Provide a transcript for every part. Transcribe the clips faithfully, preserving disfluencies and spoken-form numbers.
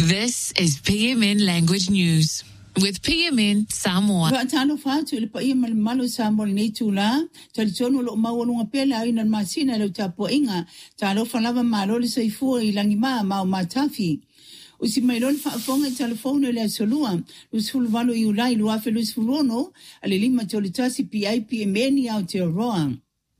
This is P M N Language News with P M N Samoa. Tano fatu ile pa ia malo Samoa nei tula talitonu lo mawalunga pela ina masina lo tapo inga talo falava malo le soifua ilangi ma ma matafi. Usi mailon fa fonga telefone le solua usul valo iulai lo afe lo suluno ale lima tolitasi P I P M N ya Aotearoa.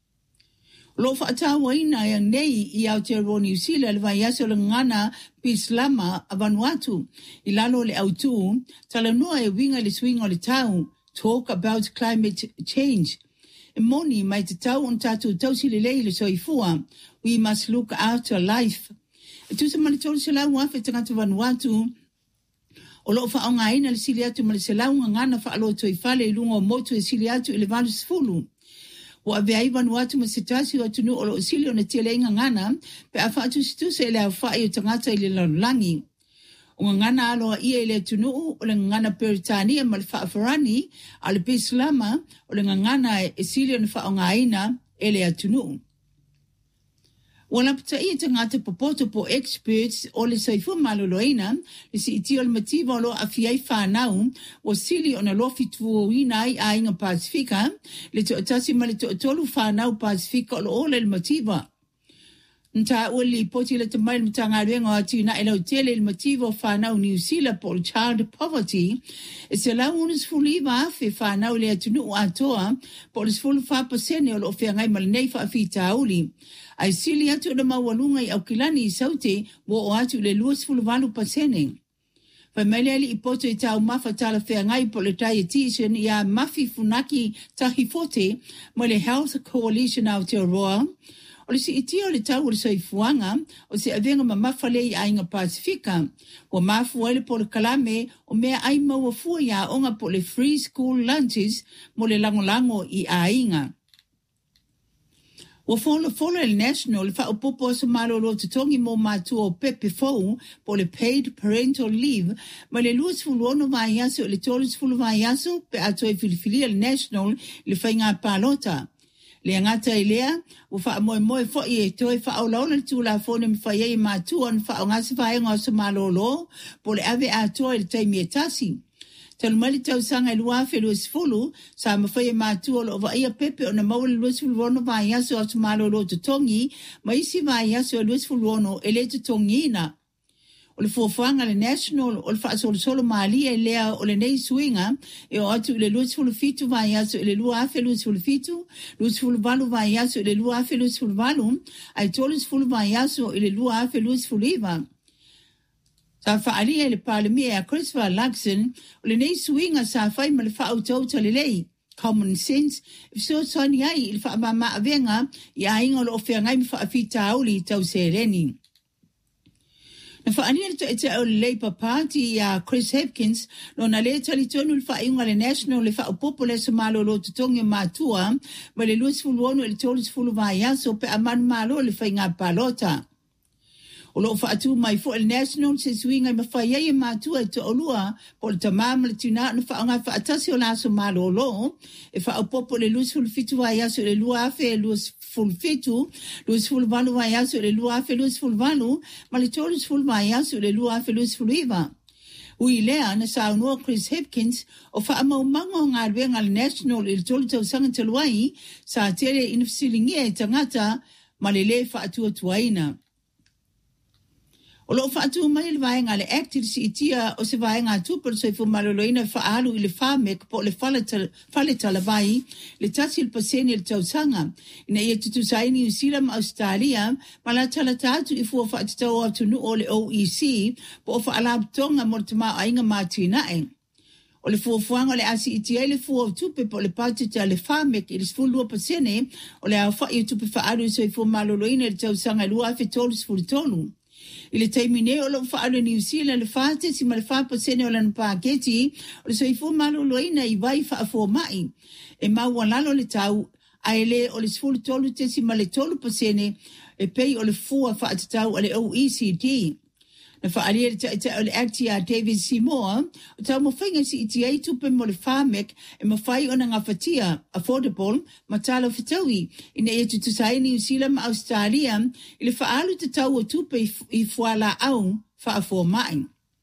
Lo fa tawa ina ya nei i Aotearoa New Zealand va yaso le ngana pislama Vanuatu ilalo le autu talanoa e winga le swinga le tau talk about climate change. Moni mai te tau on tatu tausi le leile soifua. We must look after life. Tu se manitolo se lau wafe tangata Vanuatu o lo fa onga ina le sili atu ma le se lau ngana fa alo toi fale ilunga o motu e sili atu ile valu sifulu. Wa vei Vanuatu ma sitasi o tunu o lo sili o na tele inga ngana pe a fa atu situ se ile a fa i o tangata ile lalangi. O ngana alo a ia ile tunu o le ngana Peritania ma le fa afarani a le Pislama o le ngana e sili o na fa onga ina ile a tunu. Wala pata ia tangata popoto po experts o le saifu maloloina le si iti o le mativa o lo a fiai whanau o sili o na lofi tuo ina ai a inga Pasifika le to atasi ma le to tolu whanau Pasifika o lo ole le mativa. Nta uli poti le tamai le matanga renga o ati na ila utele le mativa o whanau New Zealand po child poverty e se lau unis fuliva afe whanau le atunu o atoa po le sfulu wha pasene o lo ofea ngai malenei wha afita uli. Ai sili atu na mawalunga i au kilani i saute wo o atu le luas fuluvalu pasene. Whaimeleli i poto i tau mafa tala whea ngai po le tai etition i a mafi funaki tahifote mo le Health Coalition Aotearoa. O le si itio le tau o le soifuanga o se avenga ma mafale i ainga Pasifika. Wa mafu ele po le kalame o mea ai maua fua ia onga po le free school lunches mo le langolango i ainga. Wa fola fola el national le fa opopo so malo lo tutongi mo matu o pepe fou po le paid parental leave ma le luas fuluono vaiaso le tolis fulu vaiaso pe ato e filifili el national le fainga palota. Le ngata ilea o fa moe moe fo i e toi fa au launa le tula fone mi fa yei matu on fa o ngasi fa enga so malo lo po le ave ato e le taimi e tasi. Talo mali tau sanga i lua fe luas fulu, sa mawhaia mātua lo wa ia pepe o na maule luas fulu ono vai aso atu malo lo tutongi, ma isi vai aso e luas fulu ono e le tutongi ina. O le fuafuanga le national, o le wha solo solo maalia e lea o le nei suinga, e o atu le luas fulu fitu vai aso e le lua afe luas fulu fitu, luas fulu valu vai aso e le lua afe luas fulu valu, ai tolis fulu vai aso e le lua afe luas fulu iwa. Sa whaalia le palemia a Christopher Luxon, o le nei suinga sa whai ma le whautau talelei. Common sense, if so soni ai il whaamama avenga, i a inga lo ofea ngai mi whaafita auli tau sereni. Na whaania le toa e te au le Labour Party a Chris Hipkins, no na le tali tonu le whainga le National le whaupopo le somalo lo tutongi mātua, ma le luas fulu ono le tolis fulu vai aso pe amanu malo le whainga palota. O lo fa atu mai fo el national se swinga ma fa ye ma tu e to olua por tamam le tina no fa nga fa atasi o laso malo lo e fa o popo le luz ful fitu va ya so le lua fe luz ful fitu luz ful valu va ya so le lua fe luz ful valu ma le to luz ful va ya so le lua fe luz ful iva ui lea na sa no Chris Hipkins o fa ma mango nga venga le national il to to sanga telwai sa tele infsilingi e tangata ma le le fa atu tuaina. O lo whaatu mai le vaenga le active si itia o se vaenga tupur so i fu maloloina whaalu i le whamek po le whale talavai le tasi il paseni il tausanga. Ina ia tutu saini usilam Australia ma la talatatu i fu o whaatitau atu nu o le O E C po o whaalabtonga mortama ainga mātinae. O le fuafuanga le asi itia le fua tupe po le patita le whamek i le sfulua pasene o le au wha i tupe whaalu so i fu maloloina le tausanga lua fe tolu sfulu tolu. I le taimine o lo whaalo New Zealand le whaate si ma le whapasene o lana pāketi o le soifu malo loina i vai whaafua mai. E maua lalo le tau a ele o le sfulu tolu te si ma le tolu pasene e pei o le fua whaatatau o le O E C D. Na whaalia le tae tae o le acti a David Seymour o tau mo whainga si iti ai tupe mo le whamek e ma whai o na ngawhatia affordable ma tala whitaui ina e tutu sai New Zealand ma Australia i le whaalu te tau o tupe i whala au whaafua mai.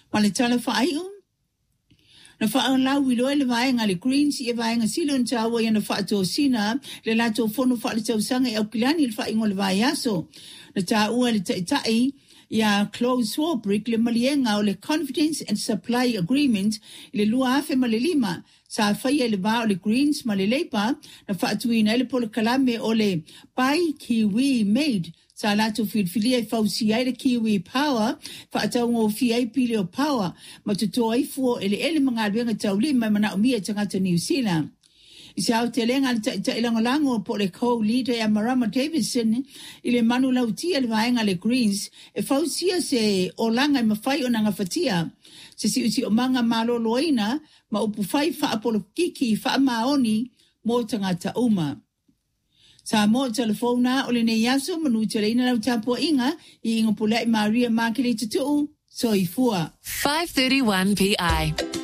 Ma le tala whaaiu. Na wha lau i loe le vaenga le Greens i e vaenga silon tawa i na wha ato sina le lato fono wha le tausanga e au kilani le wha ingo le vai aso. Na ta ua le taitai ia close Swarbrick le malienga o le Confidence and Supply Agreement le lua afe ma le lima. Sa whaia le va o le Greens ma le Labour na wha atuina le polo kalame o le Buy Kiwi Made. Sa lato whilwhilia i whausi ai le Kiwi Power, wha atau ngō fi ai pili o Power, ma tutoa i fuo ele ele mga aluenga tau lima mana umia tangata New Zealand. I se au te lenga le ta ilango lango po le co-leader ya Marama Davidson, i le manu lautia le vaenga le Greens, e whausia se o langa i mawhai o nanga whatia. Se si uti o manga malo loina, ma upu whai wha apolo kiki wha maoni mō tangata uma. Sa mo telefona o le nei aso manu te leina lau tapua inga i ingo pulai Maria Makele tutu so i fua. five thirty-one P I